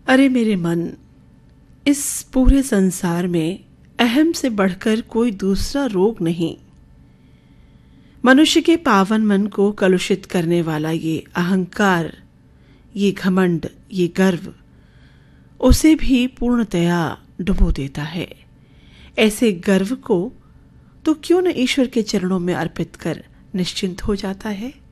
अरे मेरे मन, इस पूरे संसार में अहम से बढ़कर कोई दूसरा रोग नहीं। मनुष्य के पावन मन को कलुषित करने वाला ये अहंकार, ये घमंड, ये गर्व उसे भी पूर्णतया डुबो देता है। ऐसे गर्व को तो क्यों न ईश्वर के चरणों में अर्पित कर निश्चिंत हो जाता है।